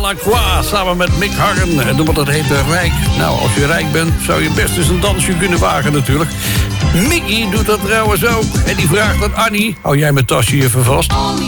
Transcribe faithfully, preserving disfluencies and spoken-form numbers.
Delacroix samen met Mick Harren. En wat dat heet, Rijk. Nou, als je rijk bent, zou je best eens een dansje kunnen wagen natuurlijk. Mickey doet dat trouwens ook. En die vraagt aan Annie, hou jij mijn tasje even vast?